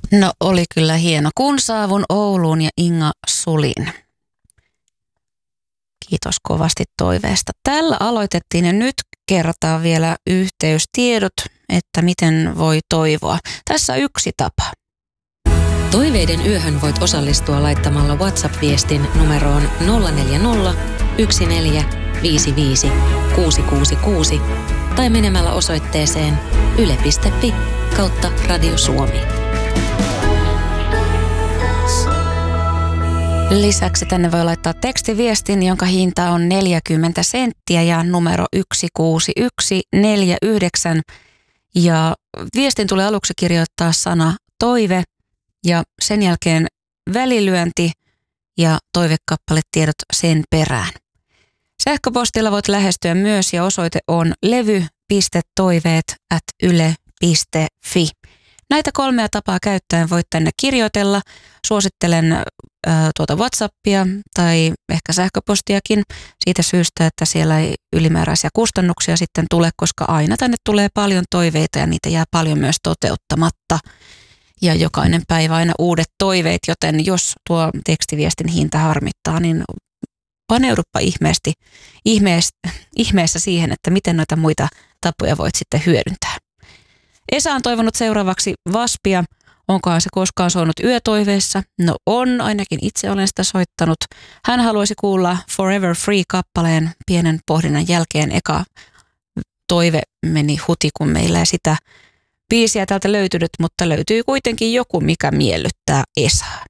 No oli kyllä hieno. Kun saavun Ouluun ja Inga Sulin. Kiitos kovasti toiveesta. Tällä aloitettiin ja nyt kerrotaan vielä yhteystiedot, että miten voi toivoa. Tässä yksi tapa. Toiveiden yöhön voit osallistua laittamalla WhatsApp-viestin numeroon 040 1455 666 tai menemällä osoitteeseen yle.fi/Radio Suomi. Lisäksi tänne voi laittaa tekstiviestin, jonka hinta on 40 senttiä ja numero 16149. Ja viestin tulee aluksi kirjoittaa sana toive ja sen jälkeen välilyönti ja toivekappaletiedot sen perään. Sähköpostilla voit lähestyä myös ja osoite on levy.toiveet@yle.fi. Näitä 3 tapaa käyttäen voit tänne kirjoitella. Suosittelen tuota WhatsAppia tai ehkä sähköpostiakin siitä syystä, että siellä ei ylimääräisiä kustannuksia sitten tule, koska aina tänne tulee paljon toiveita ja niitä jää paljon myös toteuttamatta. Ja jokainen päivä aina uudet toiveet, joten jos tuo tekstiviestin hinta harmittaa, niin paneuduppa ihmeessä siihen, että miten noita muita tapoja voit sitten hyödyntää. Esa on toivonut seuraavaksi Waspia. Onkohan se koskaan soinut yötoiveessa? No on, ainakin itse olen sitä soittanut. Hän haluaisi kuulla Forever Free-kappaleen pienen pohdinnan jälkeen. Eka toive meni huti, kun meillä ei sitä biisiä täältä löytynyt, mutta löytyy kuitenkin joku, mikä miellyttää Esaa.